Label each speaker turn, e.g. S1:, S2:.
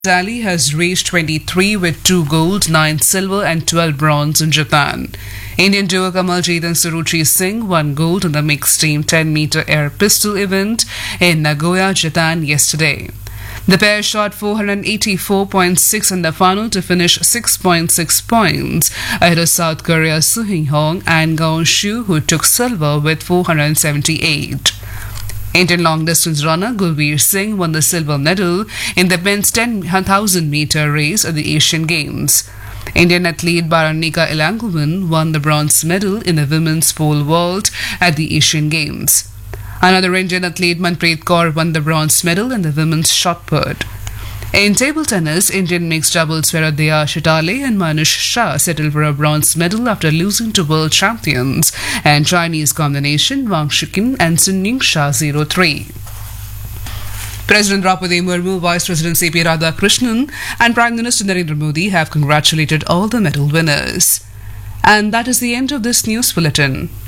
S1: tally has reached 23 with 2 gold, 9 silver and 12 bronze in Japan. Indian duo Kamaljeet and Suruchi Singh won gold in the mixed team 10-meter air pistol event in Nagoya, Japan yesterday. The pair shot 484.6 in the final to finish 6.6 points ahead of South Korea's Soo Hong and Gaon Shu, who took silver with 478. Indian long-distance runner Gulveer Singh won the silver medal in the men's 10,000-meter race at the Asian Games. Indian athlete Baranika Ilanguvan won the bronze medal in the women's pole vault at the Asian Games. Another Indian athlete Manpreet Kaur won the bronze medal in the women's shot put. In table tennis, Indian mixed doubles Veeradeya Shitale and Manush Shah settled for a bronze medal after losing to world champions and Chinese combination Wang Shiqin and Sun Ying Sha 0-3. President Draupadi Murmu, Vice President C.P. Radhakrishnan and Prime Minister Narendra Modi have congratulated all the medal winners. And that is the end of this news bulletin.